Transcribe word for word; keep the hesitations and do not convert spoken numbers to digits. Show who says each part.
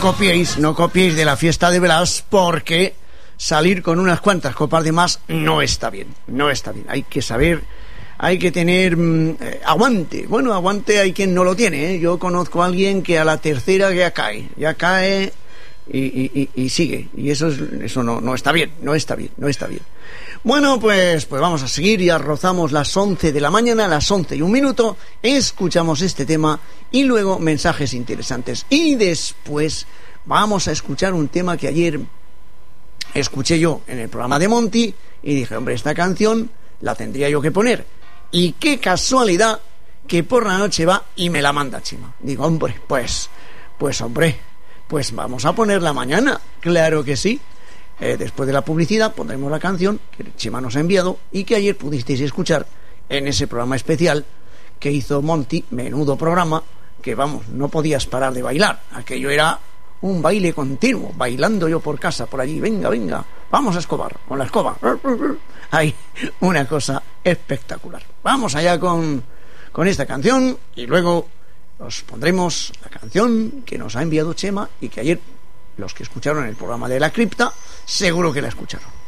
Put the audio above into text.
Speaker 1: copiéis, no copiéis de la fiesta de Blas, porque salir con unas cuantas copas de más no está bien, no está bien. Hay que saber, hay que tener eh, aguante. Bueno, aguante hay quien no lo tiene, ¿eh? Yo conozco a alguien que a la tercera ya cae, ya cae y, y, y, y sigue. Y eso es, eso no, no está bien, no está bien, no está bien. Bueno, pues, pues vamos a seguir, ya rozamos las once de la mañana, las once y un minuto, escuchamos este tema y luego mensajes interesantes. Y después vamos a escuchar un tema que ayer escuché yo en el programa de Monty y dije, hombre, esta canción la tendría yo que poner. Y qué casualidad que por la noche va y me la manda Chema. Digo, hombre, pues, pues hombre, pues vamos a ponerla mañana, claro que sí. Eh, después de la publicidad pondremos la canción que Chema nos ha enviado y que ayer pudisteis escuchar en ese programa especial que hizo Monty, menudo programa, que vamos, no podías parar de bailar, aquello era un baile continuo, bailando yo por casa, por allí, venga, venga, vamos a escobar, con la escoba, hay una cosa espectacular. Vamos allá con, con esta canción y luego os pondremos la canción que nos ha enviado Chema y que ayer los que escucharon el programa de La Cripta seguro que la escucharon.